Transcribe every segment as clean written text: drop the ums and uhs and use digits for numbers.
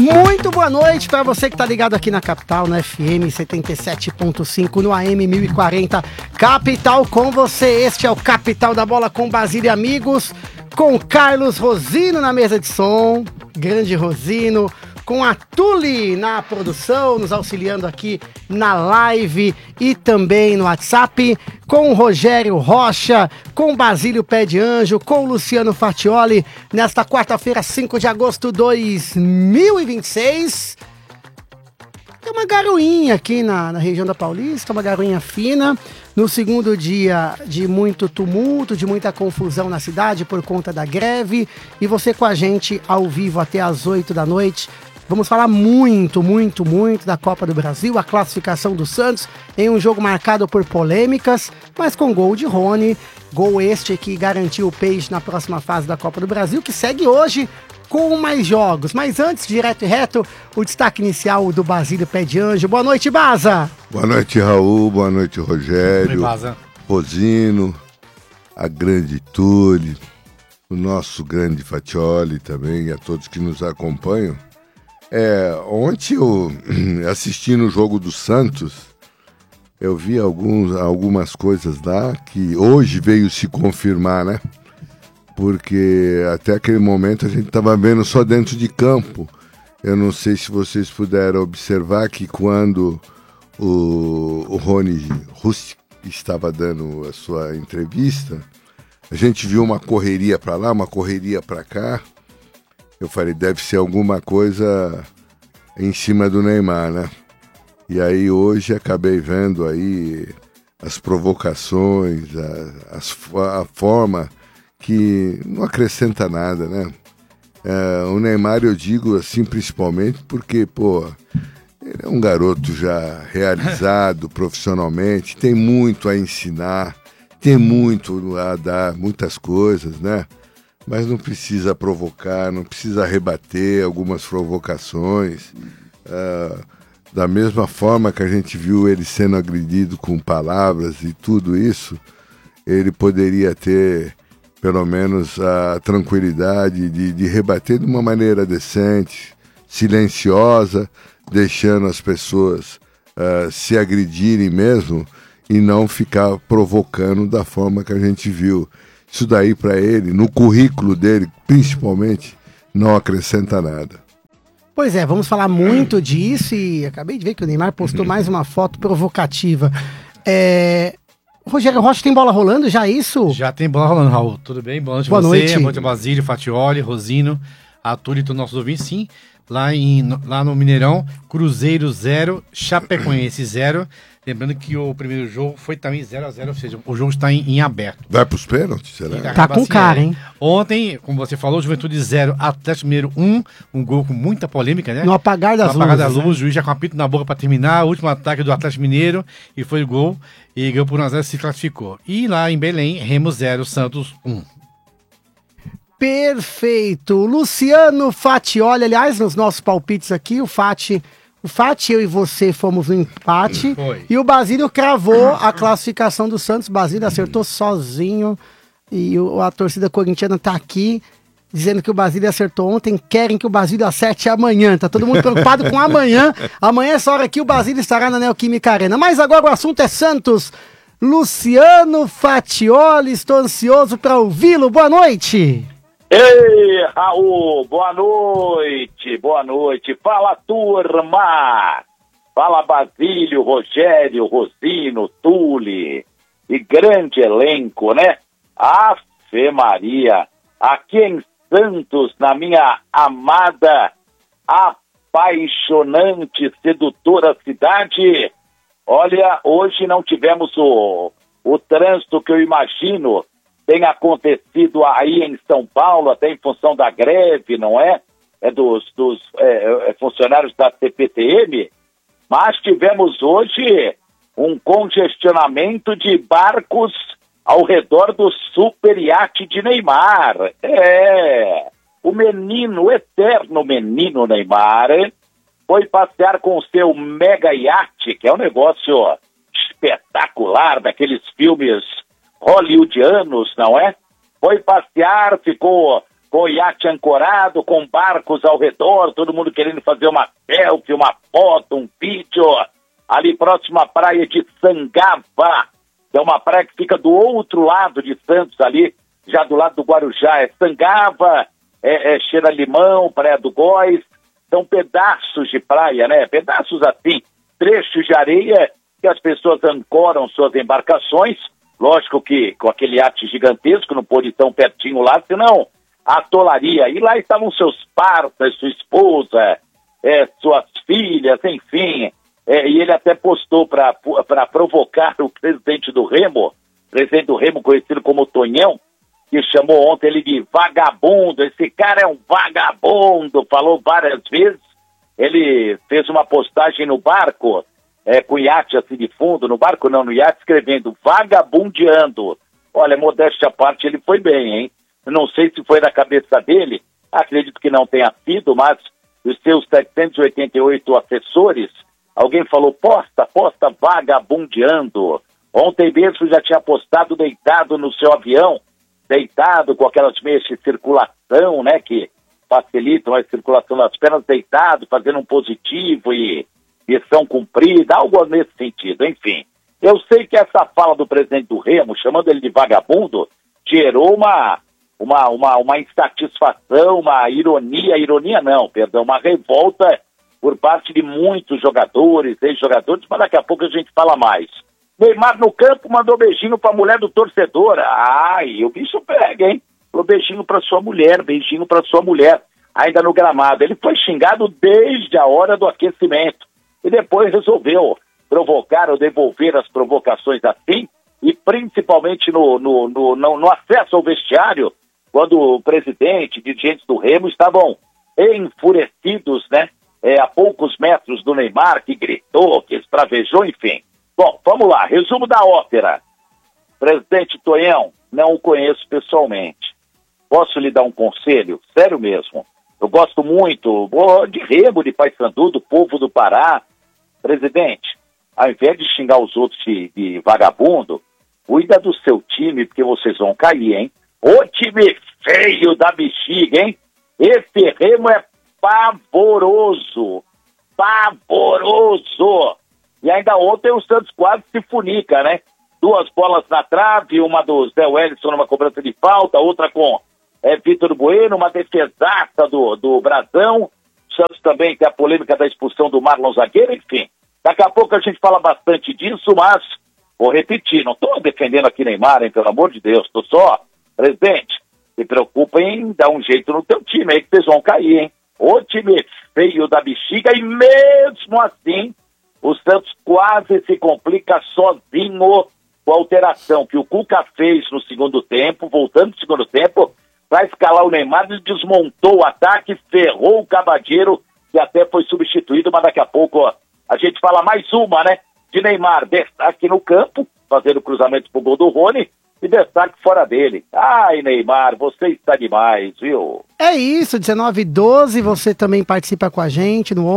Muito boa noite para você que tá ligado aqui na capital, no FM 77.5, no AM 1040, Capital com você. Este é o Capital da Bola com Basílio e amigos, com Carlos Rosino na mesa de som, grande Rosino, com a Tuli na produção, nos auxiliando aqui na live e também no WhatsApp, com o Rogério Rocha, com o Basílio Pé de Anjo, com o Luciano Fatioli, nesta quarta-feira, 5 de agosto de 2026. Tem uma garoinha aqui na região da Paulista, uma garoinha fina, no segundo dia de muito tumulto, de muita confusão na cidade por conta da greve, e você com a gente ao vivo até às 8 da noite. Vamos falar muito da Copa do Brasil, a classificação do Santos em um jogo marcado por polêmicas, mas com gol de Rony, gol este que garantiu o peixe na próxima fase da Copa do Brasil, que segue hoje com mais jogos. Mas antes, direto e reto, o destaque inicial do Basílio Pé de Anjo. Boa noite, Baza! Boa noite, Raul, boa noite, Rogério, Oi, Baza. Rosino, a grande Tuli, o nosso grande Fatioli também, e a todos que nos acompanham. Ontem eu assisti no jogo do Santos, eu vi algumas coisas lá que hoje veio se confirmar, né? Porque até aquele momento a gente estava vendo só dentro de campo. Eu não sei se vocês puderam observar que quando o Rony Rustic estava dando a sua entrevista, a gente viu uma correria para lá, uma correria para cá. Eu falei, deve ser alguma coisa em cima do Neymar, né? E aí hoje acabei vendo aí as provocações, a forma que não acrescenta nada, né? O Neymar eu digo assim principalmente porque, ele é um garoto já realizado profissionalmente, tem muito a ensinar, tem muito a dar, muitas coisas, né? Mas não precisa provocar, não precisa rebater algumas provocações. Da mesma forma que a gente viu ele sendo agredido com palavras e tudo isso, ele poderia ter, pelo menos, a tranquilidade de rebater de uma maneira decente, silenciosa, deixando as pessoas se agredirem mesmo e não ficar provocando da forma que a gente viu. Isso daí para ele, no currículo dele, principalmente, não acrescenta nada. Pois é, vamos falar muito disso e acabei de ver que o Neymar postou mais uma foto provocativa. Rogério Rocha, tem bola rolando já isso? Já tem bola rolando, Raul. Tudo bem? Boa noite Boa você, noite. boa noite Basílio, Fatioli, Rosino, a Túlio e todos os nossos ouvintes, sim. Lá no Mineirão, Cruzeiro 0, Chapecoense 0. Lembrando que o primeiro jogo foi também 0-0, ou seja, o jogo está em aberto. Vai pros pênaltis, será? Tá com cara, hein? Ontem, como você falou, Juventude 0, Atlético Mineiro 1, um gol com muita polêmica, né? No apagar das luzes. No apagar da luz, o juiz já com apito na boca para terminar, o último ataque do Atlético Mineiro, e foi o gol, e ganhou por 1-0, se classificou. E lá em Belém, Remo 0, Santos 1. Perfeito. Luciano Fatioli, aliás, nos nossos palpites aqui, o Fati, eu e você fomos no empate. Foi. E o Basílio cravou a classificação do Santos. O Basílio acertou sozinho. E a torcida corintiana tá aqui dizendo que o Basílio acertou ontem. Querem que o Basílio acerte amanhã. Tá todo mundo preocupado com amanhã. Amanhã, essa hora aqui, o Basílio estará na Neoquímica Arena. Mas agora o assunto é Santos. Luciano Fatioli, estou ansioso para ouvi-lo. Boa noite. Ei, Raul, boa noite, fala turma, fala Basílio, Rogério, Rosino, Tuli, e grande elenco, né? Ave Maria, aqui em Santos, na minha amada, apaixonante, sedutora cidade, olha, hoje não tivemos o trânsito que eu imagino tem acontecido aí em São Paulo, até em função da greve, não é? Dos funcionários da CPTM, mas tivemos hoje um congestionamento de barcos ao redor do super iate de Neymar. O menino, o eterno menino Neymar, foi passear com o seu mega iate, que é um negócio espetacular, daqueles filmes hollywoodianos, não é? Foi passear, ficou com iate ancorado, com barcos ao redor, todo mundo querendo fazer uma selfie, uma foto, um vídeo. Ali próximo à praia de Sangava, que é uma praia que fica do outro lado de Santos, ali, já do lado do Guarujá. É Sangava, Cheira Limão, Praia do Góis, são pedaços de praia, né? Pedaços assim, trechos de areia que as pessoas ancoram suas embarcações, lógico que com aquele iate gigantesco, não pôde ir tão pertinho lá, senão atolaria. E lá estavam seus parceiros, sua esposa, suas filhas, enfim. E ele até postou para provocar o presidente do Remo conhecido como Tonhão, que chamou ontem ele de vagabundo. Esse cara é um vagabundo, falou várias vezes. Ele fez uma postagem no barco, com iate assim de fundo, no barco não, no iate, escrevendo vagabundeando. Olha, modéstia à parte, ele foi bem, hein? Não sei se foi da cabeça dele, acredito que não tenha sido, mas os seus 788 assessores, alguém falou, posta vagabundeando. Ontem mesmo já tinha postado deitado no seu avião, deitado com aquelas meias de circulação, né, que facilitam a circulação das pernas, deitado, fazendo um positivo e missão cumprida, algo nesse sentido, enfim. Eu sei que essa fala do presidente do Remo, chamando ele de vagabundo, gerou uma insatisfação, uma uma revolta por parte de muitos jogadores, ex-jogadores, mas daqui a pouco a gente fala mais. Neymar no campo mandou beijinho pra mulher do torcedor. Ai, o bicho pega, hein? Falou beijinho pra sua mulher, ainda no gramado. Ele foi xingado desde a hora do aquecimento e depois resolveu provocar ou devolver as provocações assim, e principalmente no acesso ao vestiário, quando o presidente e dirigentes do Remo estavam enfurecidos, né? A poucos metros do Neymar, que gritou, que espravejou, enfim. Bom, vamos lá, resumo da ópera. Presidente Tonhão, não o conheço pessoalmente. Posso lhe dar um conselho? Sério mesmo. Eu gosto muito de Remo, de Paysandu, do povo do Pará. Presidente, ao invés de xingar os outros de vagabundo, cuida do seu time, porque vocês vão cair, hein? Ô time feio da bexiga, hein? Esse Remo é pavoroso. E ainda ontem o Santos quase se funica, né? 2 bolas na trave, uma do Zé Wellison numa cobrança de falta, outra com Vitor Bueno, uma defesaça do Brazão. O Santos também tem a polêmica da expulsão do Marlon Zagueiro, enfim. Daqui a pouco a gente fala bastante disso, mas vou repetir, não estou defendendo aqui Neymar, hein, pelo amor de Deus, estou só, presidente, se preocupa em dar um jeito no teu time aí que vocês vão cair, hein? O time feio da bexiga e mesmo assim o Santos quase se complica sozinho com a alteração que o Cuca fez no segundo tempo, voltando no segundo tempo, para escalar o Neymar, ele desmontou o ataque, ferrou o Cavadeiro, que até foi substituído, mas daqui a pouco a gente fala mais uma, né? De Neymar, destaque no campo, fazendo cruzamento pro gol do Rony, e destaque fora dele. Ai, Neymar, você está demais, viu? É isso, 19h12, você também participa com a gente no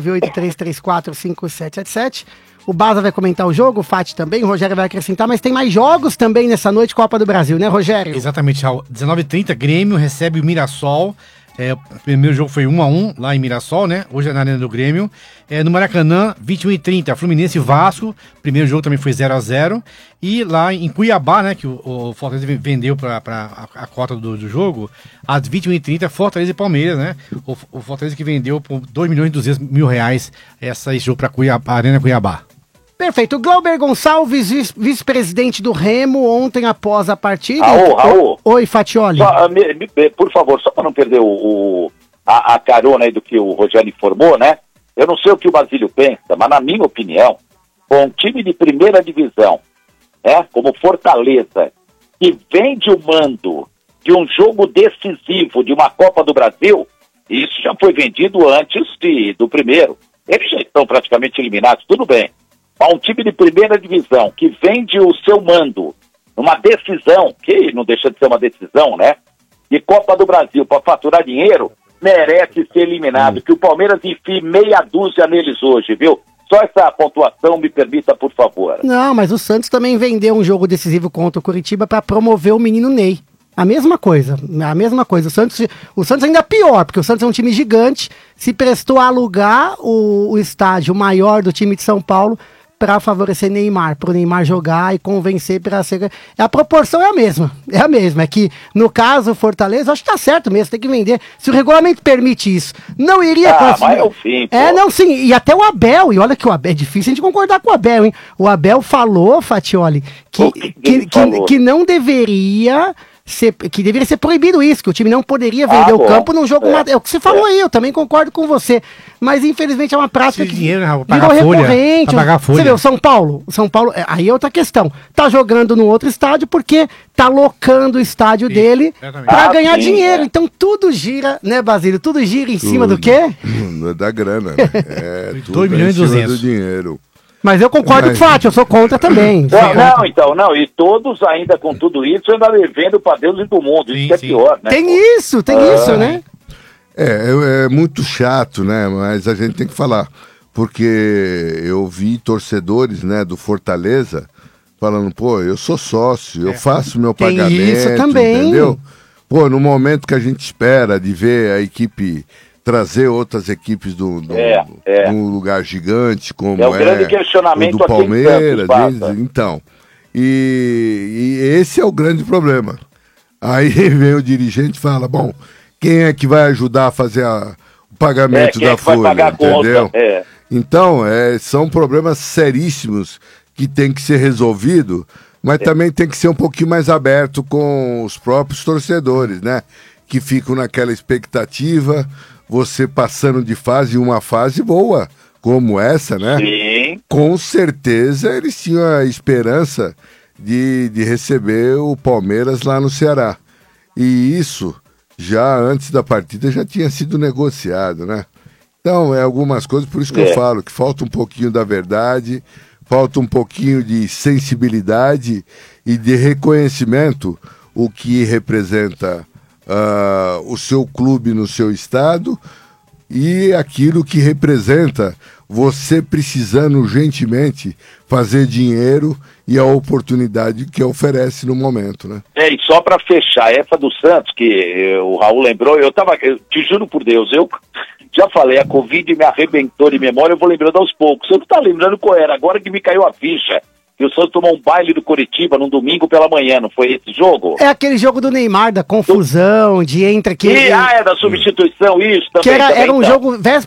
11-98334-5777. O Baza vai comentar o jogo, o Fati também, o Rogério vai acrescentar, mas tem mais jogos também nessa noite, Copa do Brasil, né, Rogério? Exatamente, Raul. 19h30, Grêmio recebe o Mirassol. O primeiro jogo foi 1-1 lá em Mirassol, né? Hoje é na Arena do Grêmio. No Maracanã, 21h30, Fluminense e Vasco. Primeiro jogo também foi 0-0. E lá em Cuiabá, né? Que o Fortaleza vendeu para a cota do jogo. Às 21h30, Fortaleza e Palmeiras, né? O Fortaleza que vendeu por R$2.200.000 esse jogo para a Arena Cuiabá. Perfeito. O Glauber Gonçalves, vice-presidente do Remo, ontem após a partida. Raul. Oi, Fatioli. Por favor, só para não perder a carona aí do que o Rogério informou, né? Eu não sei o que o Basílio pensa, mas na minha opinião, com um time de primeira divisão, como Fortaleza, que vende o mando de um jogo decisivo de uma Copa do Brasil, isso já foi vendido antes do primeiro. Eles já estão praticamente eliminados, tudo bem. Mas um time de primeira divisão que vende o seu mando numa decisão, que não deixa de ser uma decisão, né? De Copa do Brasil para faturar dinheiro, merece ser eliminado. Que o Palmeiras enfie meia dúzia neles hoje, viu? Só essa pontuação me permita, por favor. Não, mas o Santos também vendeu um jogo decisivo contra o Curitiba para promover o menino Ney. A mesma coisa. O Santos ainda é pior, porque o Santos é um time gigante, se prestou a alugar o estádio maior do time de São Paulo para favorecer Neymar, para o Neymar jogar e convencer para ser... A proporção é a mesma. É que, no caso, Fortaleza, acho que tá certo mesmo, tem que vender. Se o regulamento permite isso, não iria... mas é o fim, pô. Não, sim, e até o Abel, e olha que o Abel, é difícil a gente concordar com o Abel, hein? O Abel falou, Fatioli, que não deveria... que deveria ser proibido isso, que o time não poderia vender o campo num jogo... É o que você falou aí, eu também concordo com você. Mas, infelizmente, é uma prática que dinheiro, virou recorrente. Pra pagar a folha. Você vê, o São Paulo, aí é outra questão. Tá jogando no outro estádio porque tá locando o estádio dele pra ganhar dinheiro. Então, tudo gira, né, Basílio? Tudo gira em cima do quê? Da grana, né? 2 milhões e 200. Do dinheiro. Mas eu concordo com o Fátio, eu sou contra também. Não, e todos ainda com tudo isso, ainda devendo para Deus e pro mundo, isso que é pior, né? Tem isso, né? É muito chato, né? Mas a gente tem que falar, porque eu vi torcedores, né, do Fortaleza falando, pô, eu sou sócio, eu faço meu pagamento, isso também. Entendeu? Pô, no momento que a gente espera de ver a equipe... trazer outras equipes num lugar gigante como o grande questionamento o do Palmeiras, então, e esse é o grande problema. Aí vem o dirigente e fala, bom, quem é que vai ajudar a fazer o pagamento da folha, entendeu? Então, são problemas seríssimos que tem que ser resolvido, mas também tem que ser um pouquinho mais aberto com os próprios torcedores, né? Que ficam naquela expectativa, você passando de fase, uma fase boa, como essa, né? Sim. Com certeza eles tinham a esperança de receber o Palmeiras lá no Ceará. E isso, já antes da partida, já tinha sido negociado, né? Então, algumas coisas, por isso que eu falo, que falta um pouquinho da verdade, falta um pouquinho de sensibilidade e de reconhecimento, o que representa... o seu clube no seu estado e aquilo que representa você precisando urgentemente fazer dinheiro e a oportunidade que oferece no momento, né? E só para fechar, essa do Santos, que o Raul lembrou, eu te juro por Deus, eu já falei, a Covid me arrebentou de memória, eu vou lembrando aos poucos. Você não tá lembrando qual era, agora que me caiu a ficha. E o Santos tomou um baile do Coritiba num domingo pela manhã, não foi esse jogo? É aquele jogo do Neymar, da confusão, de entra aqui... da substituição, isso também. Que era um jogo